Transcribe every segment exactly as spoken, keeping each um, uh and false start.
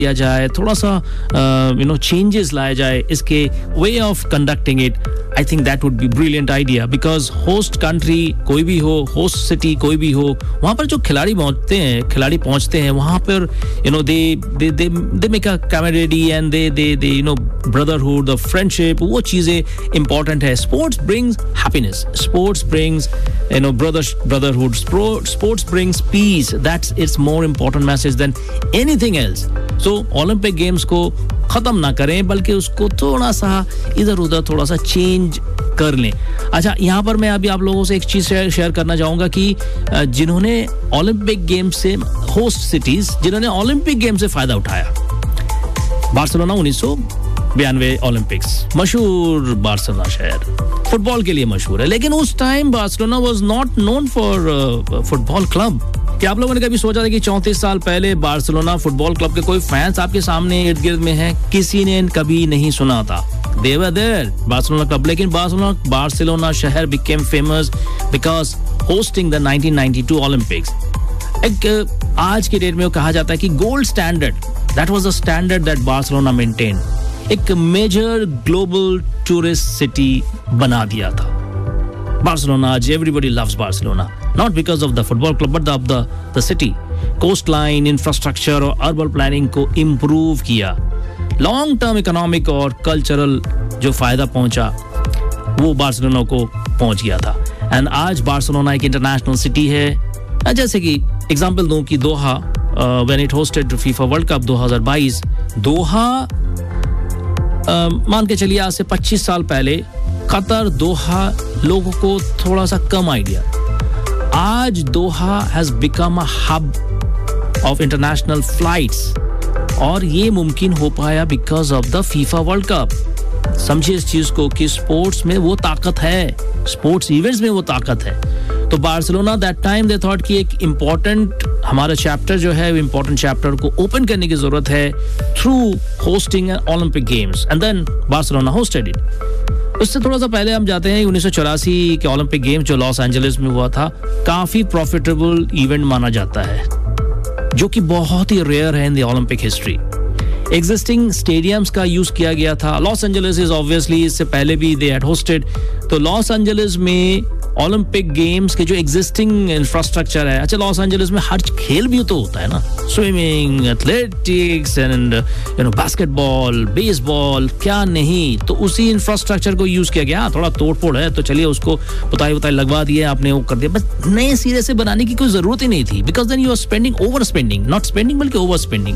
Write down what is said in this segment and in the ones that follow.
किया जाए, थोड़ा सा यू नो चेंजेस लाया जाए इसके way of conducting it. I think that would be brilliant idea because host country कोई भी हो, होस्ट सिटी कोई भी हो, वहाँ पर जो खिलाड़ी पहुँचते हैं खिलाड़ी पहुँचते हैं वहाँ पर you know they they they they make a कैमरेडी and they they they you know brotherhood, the friendship, वो चीज़ें इंपॉर्टेंट है. Sports brings happiness, sports brings you know brother brotherhood, sports brings piece. That's it's more important message than anything else. So Olympic games को खत्म ना करें बल्कि उसको थोड़ा सा इधर उधर थोड़ा सा चेंज कर लें. अच्छा, यहाँ पर मैं अभी आप लोगों से एक चीज शेयर करना चाहूंगा कि जिन्होंने ओलंपिक गेम्स से, होस्ट सिटीज जिन्होंने ओलंपिक गेम से फायदा उठाया, बार्सिलोना उन्नीस सौ बयानवे ओलंपिक्स, मशहूर बार्सिलोना शहर फुटबॉल के लिए मशहूर है, लेकिन उस time Barcelona was not known for football club. क्या आप लोगों ने कभी सोचा था कि चौंतीस साल पहले बार्सिलोना फुटबॉल क्लब के कोई फैंस आपके सामने इर्द गिर्द में हैं? किसी ने कभी नहीं सुना था. They were there, Barcelona club. लेकिन बार्सिलोना बार्सिलोना शहर became famous because hosting the nineteen ninety two Olympics. एक आज के डेट में वो कहा जाता है कि gold standard, that was the standard that Barcelona maintained. एक मेजर ग्लोबल टूरिस्ट सिटी बना दिया था बार्सिलोना. आज everybody loves Barcelona, not because of the football club but of the the city. Coastline, infrastructure और urban planning को improve किया. Long term economic और cultural जो फायदा पहुंचा वो बार्सिलोना को पहुंच गया था. एंड आज बार्सिलोना एक इंटरनेशनल सिटी है. जैसे कि एग्जांपल दूं कि दोहा, when it hosted FIFA world cup दो हज़ार बाईस, दोहा मान के चलिए आज से पच्चीस साल पहले कतर, दोहा लोगों को थोड़ा सा कम आइडिया. आज दोहा has become a hub of international flights और ये मुमकिन हो पाया because of the FIFA world cup. समझिए इस चीज को कि स्पोर्ट्स में वो ताकत है, स्पोर्ट्स इवेंट्स में वो ताकत है. तो Barcelona that time they thought कि एक इम्पोर्टेंट हमारा चैप्टर जो है, वो इम्पोर्टेंट चैप्टर को ओपन करने की जरूरत है through hosting Olympic games, and then Barcelona hosted it. उससे थोड़ा सा पहले हम जाते हैं उन्नीस सौ चौरासी के ओलंपिक गेम्स जो लॉस एंजलिस में हुआ था. काफी प्रॉफिटेबल इवेंट माना जाता है जो कि बहुत ही रेयर है in the Olympic history. Existing stadiums का यूज किया गया था. लॉस एंजलिस इज ऑब्वियसली, इससे पहले भी दे हैड होस्टेड. तो लॉस एंजलिस में ओलंपिक गेम्स के जो एग्जिस्टिंग इंफ्रास्ट्रक्चर है, अच्छा लॉस एंजलिस में हर खेल भी तो होता है ना, swimming, athletics and you know basketball, baseball, क्या नहीं. तो उसी इंफ्रास्ट्रक्चर को यूज किया गया. थोड़ा तोड़फोड़ है तो चलिए उसको पुताई पुताई लगवा दिए आपने, वो कर दिया. बस नए सिरे से बनाने की कोई जरूरत ही नहीं थी because then you are spending, over spending, not spending बल्कि ओवर स्पेंडिंग.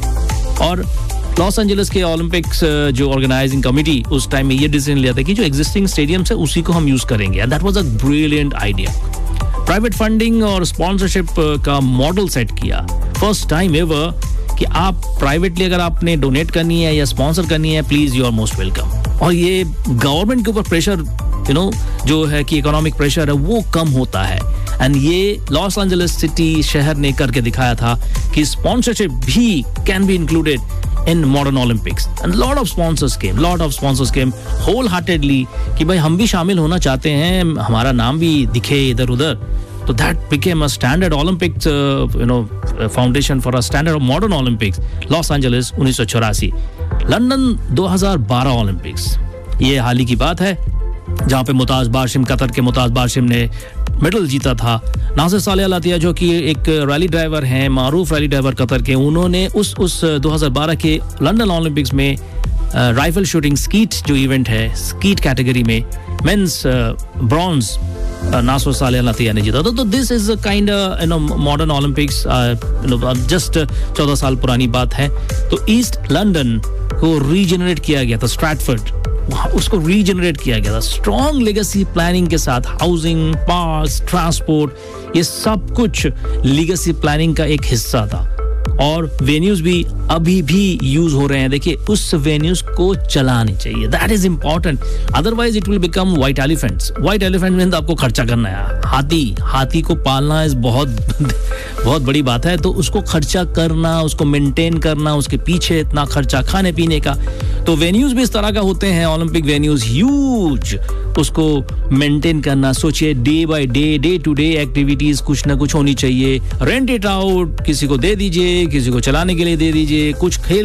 और लॉस एंजलिस के ओलंपिक्स जो ऑर्गेनाइजिंग कमेटी उस टाइम में ये डिसीजन लिया था कि जो एग्जिस्टिंग स्टेडियम्स है उसी को हम यूज करेंगे. And that was a brilliant idea. Private funding और स्पॉन्सरशिप का मॉडल सेट किया. फर्स्ट टाइम एवर कि आप प्राइवेटली अगर आपने डोनेट करनी है या स्पॉन्सर करनी है, please you are most welcome. और ये गवर्नमेंट के ऊपर प्रेशर यू नो जो है कि इकोनॉमिक प्रेशर है वो कम होता है. एंड ये लॉस एंजलिस सिटी शहर ने करके दिखाया था कि स्पॉन्सरशिप भी can be included in modern Olympics, and lot of sponsors came, lot of sponsors came wholeheartedly कि भाई हम भी शामिल होना चाहते हैं, हमारा नाम भी दिखे इधर उधर. तो that became a standard Olympics uh, you know foundation for a standard of modern Olympics. Los Angeles उन्नीस सौ चौरासी, लंदन दो हज़ार बारह Olympics, ये हाल ही की बात है जहाँ पे मुताज बाशिम, कतर के मुताज बाशिम ने मेडल जीता था. नासिर सालेह अल अतिया जो कि एक रैली ड्राइवर हैं, मारूफ रैली ड्राइवर कतर के, उन्होंने उस उस दो हज़ार बारह के लंदन ओलंपिक्स में राइफल शूटिंग स्कीट जो इवेंट है, स्कीट कैटेगरी में मेंस ब्रॉन्ज नासिर सालेह अल अतिया ने जीता. तो this is kind you know modern Olympics, you know just चौदह साल पुरानी बात है. तो ईस्ट लंदन को रीजनरेट किया गया था, स्ट्रैटफोर्ड, उसको रीजनरेट किया गया था स्ट्रॉन्ग लेगेसी प्लानिंग के साथ. हाउसिंग, पार्क्स, ट्रांसपोर्ट, ये सब कुछ लेगेसी प्लानिंग का एक हिस्सा था. और वेन्यूज भी अभी भी यूज हो रहे हैं. देखिए उस वेन्यूज को चलाने चाहिए, that is important. Otherwise it will become white elephants. White elephant means आपको खर्चा करना है. हाथी हाथी को पालना इस बहुत बहुत बड़ी बात है. तो उसको खर्चा करना, उसको मेंटेन करना, उसके पीछे इतना खर्चा, खाने पीने का. तो वेन्यूज भी इस तरह का होते हैं, ओलंपिक वेन्यूज ह्यूज, उसको मेंटेन करना, सोचिए day by day, day to day activities कुछ ना कुछ होनी चाहिए। रेंट इट आउट, किसी को दे दीजिए, किसी को चलाने के लिए दे दीजिए, कुछ खेल